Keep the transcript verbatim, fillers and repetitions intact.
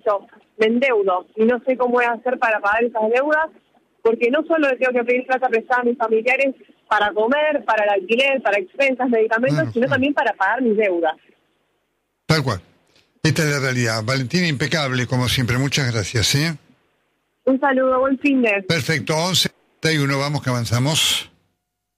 esto, me endeudo y no sé cómo voy a hacer para pagar esas deudas, porque no solo le tengo que pedir plata prestada a mis familiares para comer, para el alquiler, para expensas, medicamentos, Mm, sino mm. también para pagar mis deudas. Tal cual. Esta es la realidad. Valentina, impecable, como siempre. Muchas gracias, ¿eh? Un saludo, buen fin de. Perfecto, once treinta y uno, vamos que avanzamos.